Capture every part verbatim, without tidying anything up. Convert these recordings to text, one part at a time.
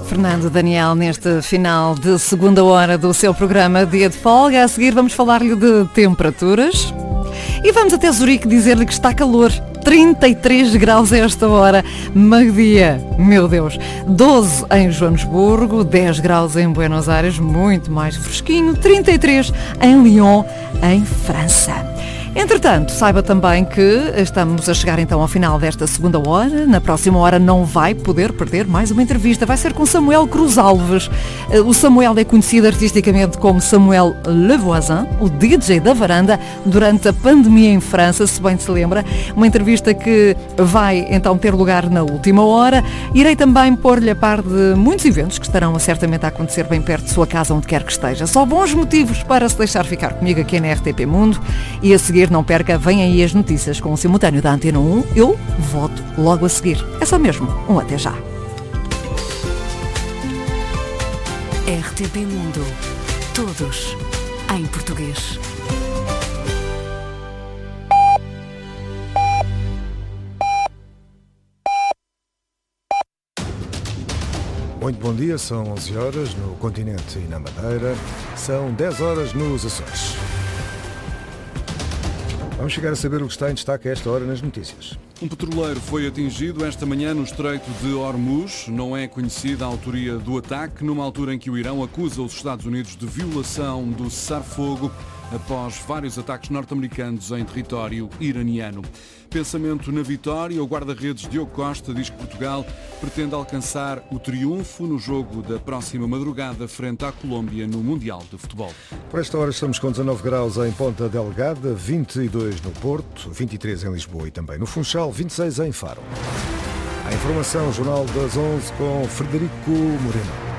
Fernando Daniel, neste final de segunda hora do seu programa Dia de Folga. A seguir vamos falar-lhe de temperaturas e vamos até Zurique dizer-lhe que está calor. trinta e três graus a esta hora, meio-dia, meu Deus. doze em Joanesburgo, dez graus em Buenos Aires, muito mais fresquinho. trinta e três em Lyon, em França. Entretanto, saiba também que estamos a chegar então ao final desta segunda hora. Na próxima hora não vai poder perder mais uma entrevista. Vai ser com Samuel Cruz Alves. O Samuel é conhecido artisticamente como Samuel Le Voisin, o D J da varanda, durante a pandemia em França, se bem se lembra. Uma entrevista que vai então ter lugar na última hora. Irei também pôr-lhe a par de muitos eventos que estarão certamente a acontecer bem perto de sua casa, onde quer que esteja. Só bons motivos para se deixar ficar comigo aqui na R T P Mundo. E a seguir, não perca, vem aí as notícias com o simultâneo da Antena um. Eu volto logo a seguir. É só mesmo um até já. R T P Mundo. Todos em português. Muito bom dia, são onze horas no continente e na Madeira, são dez horas nos Açores. Vamos chegar a saber o que está em destaque a esta hora nas notícias. Um petroleiro foi atingido esta manhã no Estreito de Hormuz. Não é conhecida a autoria do ataque, numa altura em que o Irão acusa os Estados Unidos de violação do cessar-fogo após vários ataques norte-americanos em território iraniano. Pensamento na vitória, o guarda-redes Diogo Costa diz que Portugal pretende alcançar o triunfo no jogo da próxima madrugada frente à Colômbia no Mundial de Futebol. Por esta hora estamos com dezanove graus em Ponta Delgada, vinte e dois no Porto, vinte e três em Lisboa e também no Funchal, vinte e seis em Faro. A informação, Jornal das onze com Frederico Moreno.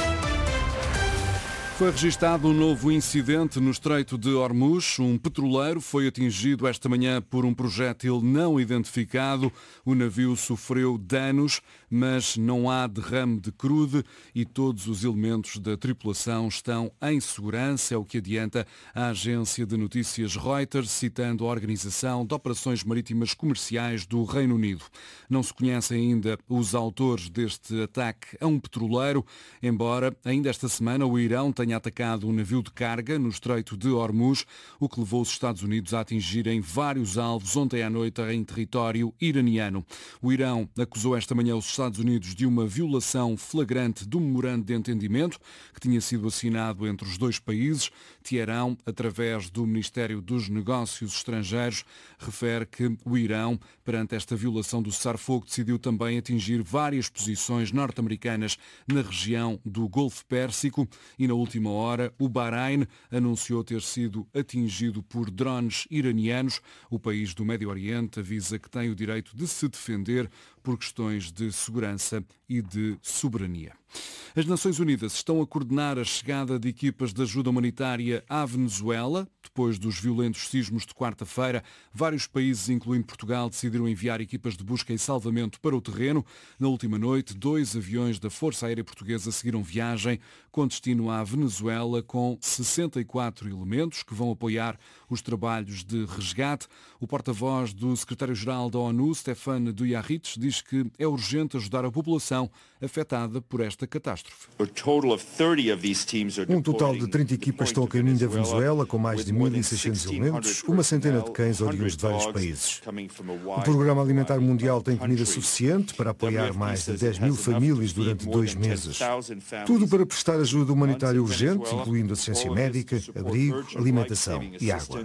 Foi registado um novo incidente no Estreito de Hormuz. Um petroleiro foi atingido esta manhã por um projétil não identificado. O navio sofreu danos, mas não há derrame de crude e todos os elementos da tripulação estão em segurança, é o que adianta a agência de notícias Reuters, citando a Organização de Operações Marítimas Comerciais do Reino Unido. Não se conhecem ainda os autores deste ataque a um petroleiro, embora ainda esta semana o Irão tenha atacado um navio de carga no Estreito de Hormuz, o que levou os Estados Unidos a atingirem vários alvos ontem à noite em território iraniano. O Irão acusou esta manhã os Estados Unidos de uma violação flagrante do memorando de entendimento que tinha sido assinado entre os dois países. Teherão, através do Ministério dos Negócios Estrangeiros, refere que o Irão, perante esta violação do cessar-fogo, decidiu também atingir várias posições norte-americanas na região do Golfo Pérsico e, na última hora, o Bahrein anunciou ter sido atingido por drones iranianos. O país do Médio Oriente avisa que tem o direito de se defender por questões de segurança e de soberania. As Nações Unidas estão a coordenar a chegada de equipas de ajuda humanitária à Venezuela. Depois dos violentos sismos de quarta-feira, vários países, incluindo Portugal, decidiram enviar equipas de busca e salvamento para o terreno. Na última noite, dois aviões da Força Aérea Portuguesa seguiram viagem com destino à Venezuela com sessenta e quatro elementos que vão apoiar os trabalhos de resgate. O porta-voz do secretário-geral da ONU, Stefan Dujarric, diz que é urgente ajudar a população afetada por esta catástrofe. Um total de trinta equipas estão a caminho da Venezuela, com mais de mil e seiscentos elementos, uma centena de cães oriundos de vários países. O Programa Alimentar Mundial tem comida suficiente para apoiar mais de dez mil famílias durante dois meses. Tudo para prestar ajuda humanitária urgente, incluindo assistência médica, abrigo, alimentação e água.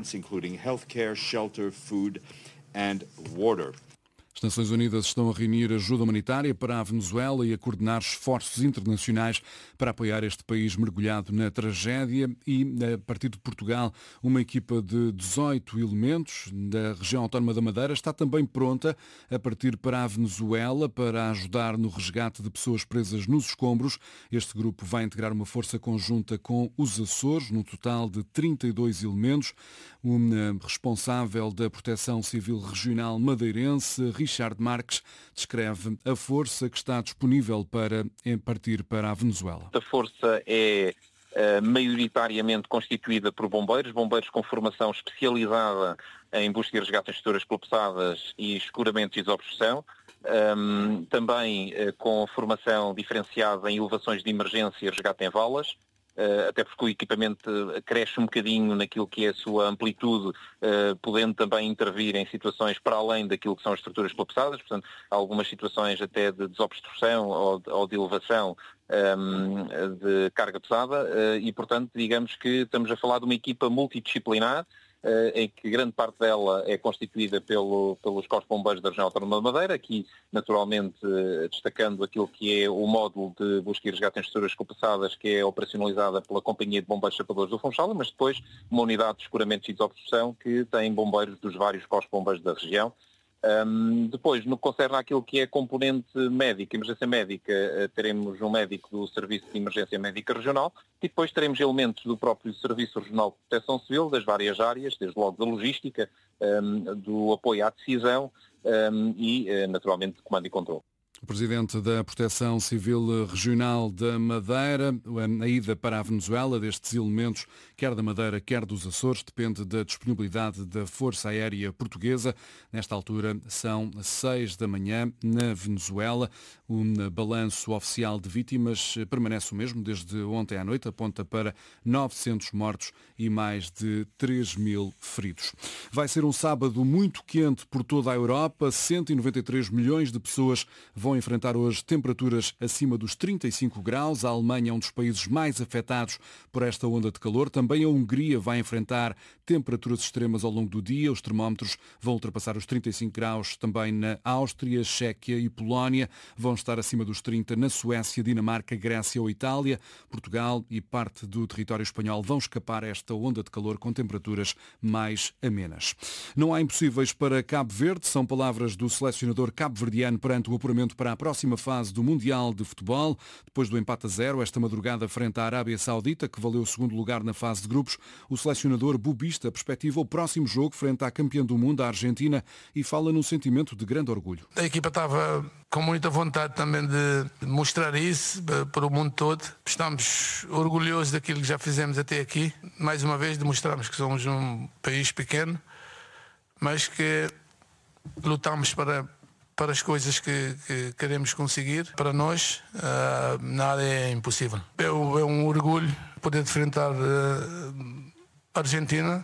As Nações Unidas estão a reunir ajuda humanitária para a Venezuela e a coordenar esforços internacionais para apoiar este país mergulhado na tragédia e, a partir de Portugal, uma equipa de dezoito elementos da região autónoma da Madeira está também pronta a partir para a Venezuela para ajudar no resgate de pessoas presas nos escombros. Este grupo vai integrar uma força conjunta com os Açores, no total de trinta e dois elementos. Um responsável da Proteção Civil Regional madeirense, Richard Marques, descreve a força que está disponível para partir para a Venezuela. A força é uh, maioritariamente constituída por bombeiros, bombeiros com formação especializada em busca e resgate em estruturas colapsadas e escuramento e desobstrução. um, também uh, com formação diferenciada em elevações de emergência e resgate em valas, uh, até porque o equipamento cresce um bocadinho naquilo que é a sua amplitude, uh, podendo também intervir em situações para além daquilo que são as estruturas colapsadas, portanto, há algumas situações até de desobstrução ou, ou de elevação um, de carga pesada uh, e, portanto, digamos que estamos a falar de uma equipa multidisciplinar, em que grande parte dela é constituída pelo, pelos Corpos de Bombeiros da Região Autónoma da Madeira, aqui naturalmente destacando aquilo que é o módulo de busca e resgate em estruturas colapsadas, que é operacionalizada pela Companhia de Bombeiros Chapadores do Funchal, mas depois uma unidade de escuramento e desobstrução que tem bombeiros dos vários Corpos de Bombeiros da região. Um, depois, no que concerne àquilo que é a componente médica, emergência médica, uh, teremos um médico do Serviço de Emergência Médica Regional e depois teremos elementos do próprio Serviço Regional de Proteção Civil, das várias áreas, desde logo da logística, um, do apoio à decisão um, e, uh, naturalmente, de comando e controle. O Presidente da Proteção Civil Regional da Madeira, a ida para a Venezuela destes elementos, quer da Madeira, quer dos Açores, depende da disponibilidade da Força Aérea Portuguesa. Nesta altura são seis da manhã na Venezuela. O balanço oficial de vítimas permanece o mesmo desde ontem à noite, aponta para novecentos mortos e mais de três mil feridos. Vai ser um sábado muito quente por toda a Europa. cento e noventa e três milhões de pessoas vão enfrentar hoje temperaturas acima dos trinta e cinco graus. A Alemanha é um dos países mais afetados por esta onda de calor. Também a Hungria vai enfrentar temperaturas extremas ao longo do dia. Os termómetros vão ultrapassar os trinta e cinco graus também na Áustria, Chequia e Polónia. Vão estar acima dos trinta na Suécia, Dinamarca, Grécia ou Itália. Portugal e parte do território espanhol vão escapar a esta onda de calor com temperaturas mais amenas. Não há impossíveis para Cabo Verde, são palavras do selecionador cabo-verdiano perante o apuramento para a próxima fase do Mundial de Futebol. Depois do empate a zero, esta madrugada frente à Arábia Saudita, que valeu o segundo lugar na fase de grupos, o selecionador bubista perspectiva o próximo jogo frente à campeã do mundo, a Argentina, e fala num sentimento de grande orgulho. A equipa estava com muita vontade também de mostrar isso para o mundo todo. Estamos orgulhosos daquilo que já fizemos até aqui. Mais uma vez demonstramos que somos um país pequeno, mas que lutamos para para as coisas que, que queremos conseguir. Para nós, uh, nada é impossível. É, é um orgulho poder enfrentar uh, a Argentina,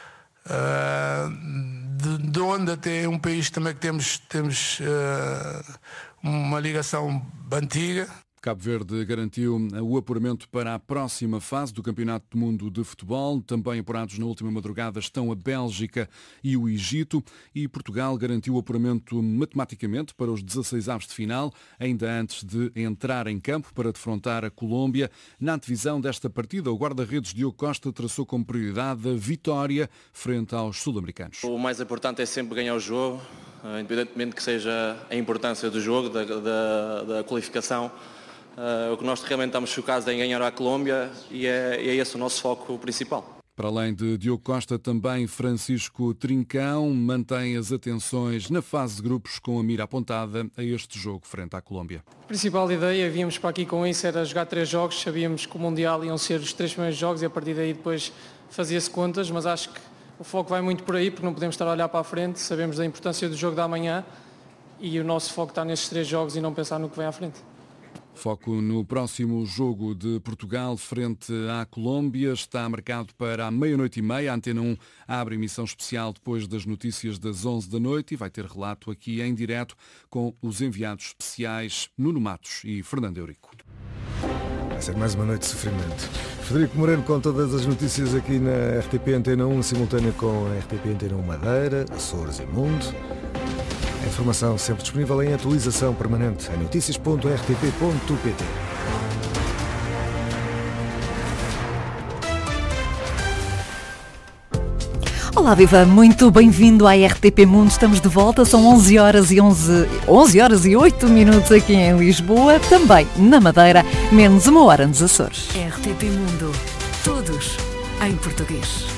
uh, de, de onde até é um país também que temos, temos uh, uma ligação antiga. Cabo Verde garantiu o apuramento para a próxima fase do Campeonato do Mundo de Futebol. Também apurados na última madrugada estão a Bélgica e o Egito. E Portugal garantiu o apuramento matematicamente para os dezasseis avos de final, ainda antes de entrar em campo para defrontar a Colômbia. Na antevisão desta partida, o guarda-redes Diogo Costa traçou como prioridade a vitória frente aos sul-americanos. O mais importante é sempre ganhar o jogo, independentemente que seja a importância do jogo, da, da, da qualificação. Uh, o que nós realmente estamos focados é em ganhar a Colômbia e é, é esse o nosso foco principal. Para além de Diogo Costa, também Francisco Trincão mantém as atenções na fase de grupos com a mira apontada a este jogo frente à Colômbia. A principal ideia, víamos para aqui com isso, era jogar três jogos, sabíamos que o Mundial iam ser os três primeiros jogos e a partir daí depois fazia-se contas, mas acho que o foco vai muito por aí porque não podemos estar a olhar para a frente, sabemos da importância do jogo da manhã e o nosso foco está nestes três jogos e não pensar no que vem à frente. Foco no próximo jogo de Portugal frente à Colômbia. Está marcado para a meia-noite e meia. A Antena um abre emissão especial depois das notícias das onze da noite e vai ter relato aqui em direto com os enviados especiais Nuno Matos e Fernando Eurico. Vai ser mais uma noite de sofrimento. Frederico Moreno com todas as notícias aqui na R T P Antena um, simultânea com a R T P Antena um Madeira, Açores e Mundo. A informação sempre disponível em atualização permanente em notícias ponto r t p ponto p t. Olá, viva! Muito bem-vindo à R T P Mundo. Estamos de volta, são onze horas e onze, onze horas e oito minutos aqui em Lisboa, também na Madeira, menos uma hora nos Açores. R T P Mundo. Todos em português.